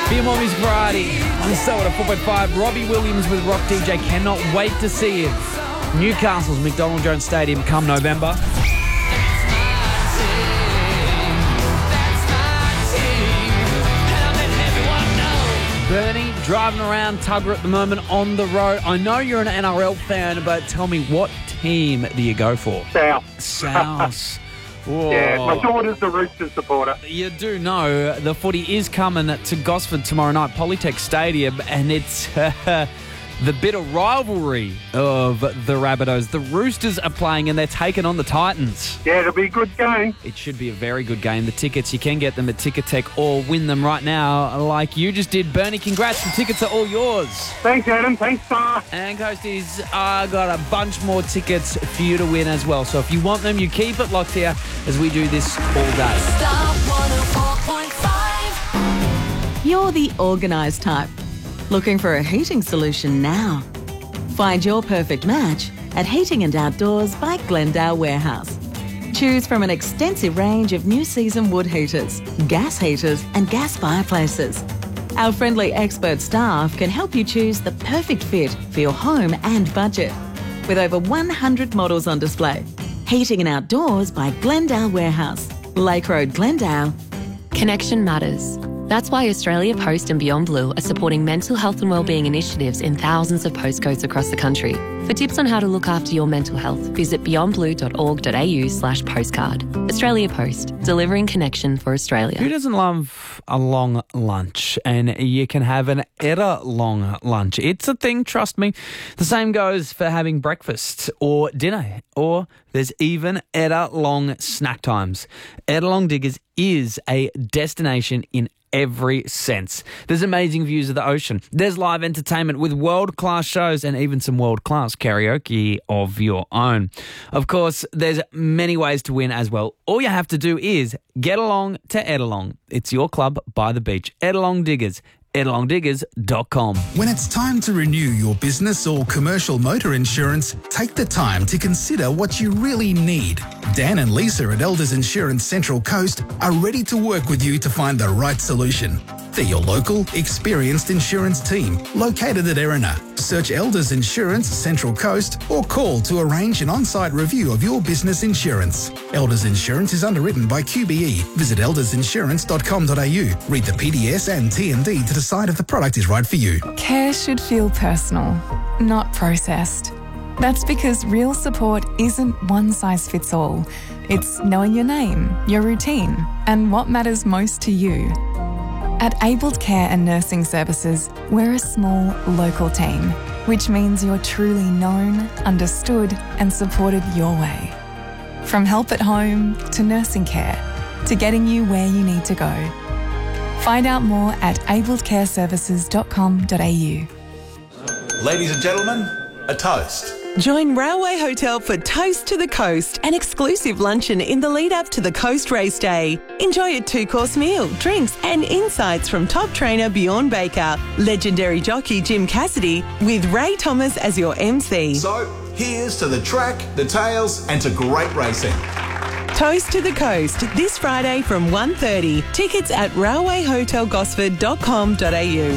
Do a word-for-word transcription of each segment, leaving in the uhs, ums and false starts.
For your more music variety on the Star at four point five, Robbie Williams with Rock D J. Cannot wait to see you. Newcastle's McDonald Jones Stadium come November. Bernie, driving around Tuggerah at the moment on the road. I know you're an N R L fan, but tell me, what team do you go for? South. South. Whoa. Yeah, my daughter's a Roosters supporter. You do know the footy is coming to Gosford tomorrow night, Polytech Stadium, and it's uh, the bitter rivalry of the Rabbitohs. The Roosters are playing and they're taking on the Titans. Yeah, it'll be a good game. It should be a very good game. The tickets, you can get them at Ticketek or win them right now like you just did. Bernie, congrats. The tickets are all yours. Thanks, Adam. Thanks, Star. And Coasties, I got a bunch more tickets for you to win as well. So if you want them, you keep it locked here as we do this all day. Star one oh four point five. You're the organised type. Looking for a heating solution now? Find your perfect match at Heating and Outdoors by Glendale Warehouse. Choose from an extensive range of new season wood heaters, gas heaters and gas fireplaces. Our friendly expert staff can help you choose the perfect fit for your home and budget. With over one hundred models on display. Heating and Outdoors by Glendale Warehouse. Lake Road, Glendale. Connection matters. That's why Australia Post and Beyond Blue are supporting mental health and wellbeing initiatives in thousands of postcodes across the country. For tips on how to look after your mental health, visit beyondblue.org.au slash postcard. Australia Post, delivering connection for Australia. Who doesn't love a long lunch? And you can have an edda long lunch. It's a thing, trust me. The same goes for having breakfast or dinner, or there's even edda long snack times. Edda Long Diggers is a destination in every sense. There's amazing views of the ocean. There's live entertainment with world-class shows and even some world-class karaoke of your own. Of course, there's many ways to win as well. All you have to do is get along to Edalong. It's your club by the beach. Edalong Diggers. edalong diggers dot com. When it's time to renew your business or commercial motor insurance, take the time to consider what you really need. Dan and Lisa at Elders Insurance Central Coast are ready to work with you to find the right solution. They're your local, experienced insurance team located at Erina. Search Elders Insurance Central Coast or call to arrange an on-site review of your business insurance. Elders Insurance is underwritten by Q B E. Visit elders insurance dot com dot a u. Read the P D S and T and D to decide if the product is right for you. Care should feel personal, not processed. That's because real support isn't one size fits all. It's knowing your name, your routine, and what matters most to you. At Abled Care and Nursing Services, we're a small, local team, which means you're truly known, understood, and supported your way. From help at home to nursing care to getting you where you need to go. Find out more at abled care services dot com dot a u. Ladies and gentlemen, a toast. Join Railway Hotel for Toast to the Coast, an exclusive luncheon in the lead-up to the Coast Race Day. Enjoy a two-course meal, drinks and insights from top trainer Bjorn Baker, legendary jockey Jim Cassidy, with Ray Thomas as your M C. So, here's to the track, the tails and to great racing. Toast to the Coast, this Friday from one thirty. Tickets at railway hotel gosford dot com dot a u.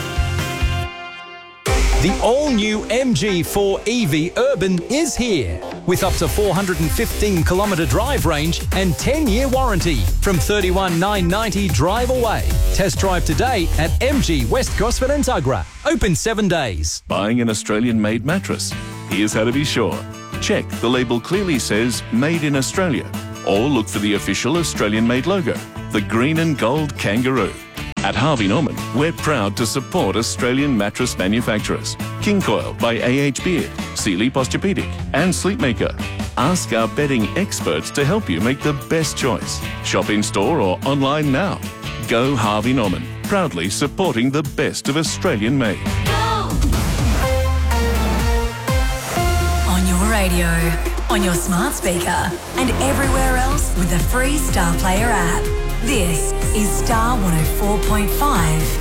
The all-new M G four E V Urban is here with up to four hundred fifteen kilometre drive range and ten year warranty from thirty-one thousand nine hundred ninety drive away. Test drive today at M G West Gosford and Tuggerah. Open seven days. Buying an Australian-made mattress? Here's how to be sure. Check the label clearly says Made in Australia, or look for the official Australian-made logo, the green and gold kangaroo. At Harvey Norman, we're proud to support Australian mattress manufacturers. King Coil by A H Beard, Sealy Posturepedic and Sleepmaker. Ask our bedding experts to help you make the best choice. Shop in-store or online now. Go Harvey Norman, proudly supporting the best of Australian made. On your radio, on your smart speaker, and everywhere else with the free Star Player app. This is Star one oh four point five,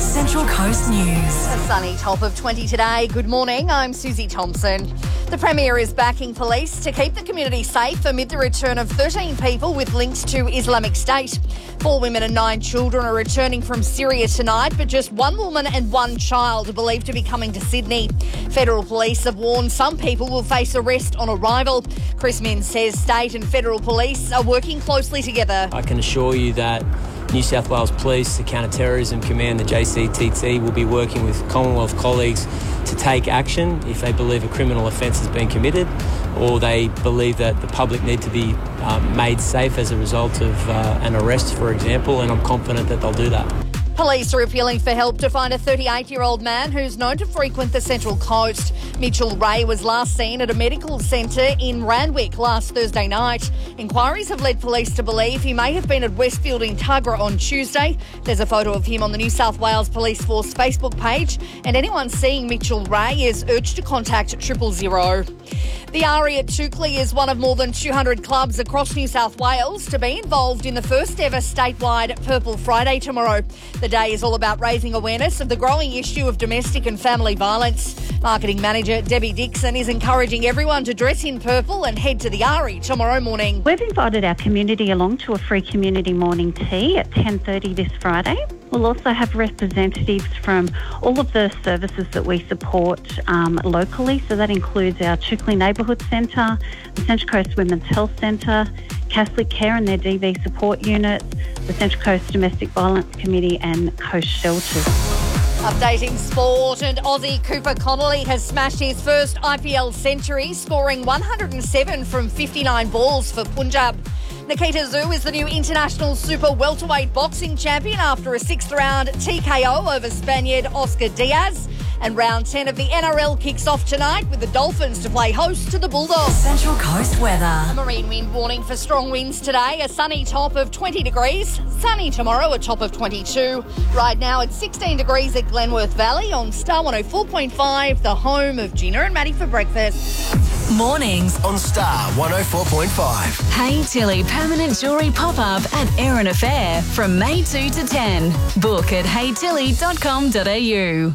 Central Coast News. A sunny top of twenty today. Good morning, I'm Susie Thompson. The Premier is backing police to keep the community safe amid the return of thirteen people with links to Islamic State. Four women and nine children are returning from Syria tonight, but just one woman and one child are believed to be coming to Sydney. Federal police have warned some people will face arrest on arrival. Chris Minns says state and federal police are working closely together. I can assure you that New South Wales Police, the Counter-Terrorism Command, the J C T T, will be working with Commonwealth colleagues to take action if they believe a criminal offence has been committed or they believe that the public need to be um, made safe as a result of uh, an arrest, for example, and I'm confident that they'll do that. Police are appealing for help to find a thirty-eight-year-old man who's known to frequent the Central Coast. Mitchell Ray was last seen at a medical centre in Randwick last Thursday night. Inquiries have led police to believe he may have been at Westfield in Tuggerah on Tuesday. There's a photo of him on the New South Wales Police Force Facebook page, and anyone seeing Mitchell Ray is urged to contact triple zero. The Ari at Toukley is one of more than two hundred clubs across New South Wales to be involved in the first ever statewide Purple Friday tomorrow. The day is all about raising awareness of the growing issue of domestic and family violence. Marketing manager Debbie Dixon is encouraging everyone to dress in purple and head to the Ari tomorrow morning. We've invited our community along to a free community morning tea at ten thirty this Friday. We'll also have representatives from all of the services that we support um, locally. So that includes our Toukley Neighbourhood Centre, the Central Coast Women's Health Centre, Catholic Care and their D V support units, the Central Coast Domestic Violence Committee and Coast Shelters. Updating sport, and Aussie Cooper Connolly has smashed his first I P L century, scoring one hundred seven from fifty-nine balls for Punjab. Nikita Zhu is the new international super welterweight boxing champion after a sixth round T K O over Spaniard Oscar Diaz. And round ten of the N R L kicks off tonight with the Dolphins to play host to the Bulldogs. Central Coast weather. A marine wind warning for strong winds today. A sunny top of twenty degrees. Sunny tomorrow, a top of twenty-two. Right now it's sixteen degrees at Glenworth Valley on Star one oh four point five, the home of Gina and Maddie for breakfast. Mornings on Star one oh four point five. Hey Tilly permanent jewellery pop-up at Erin Affair from May two to ten. Book at hey tilly dot com dot a u.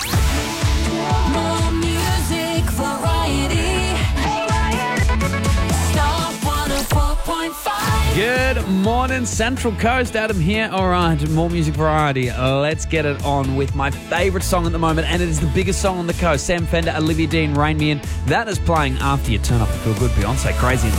More music variety. Star one oh four point five. Good morning, Central Coast. Adam here. All right, more music variety. Let's get it on with my favourite song at the moment, and it is the biggest song on the coast. Sam Fender, Olivia Dean, Rain Me In. That is playing after you turn up to feel good. Beyonce, Crazy.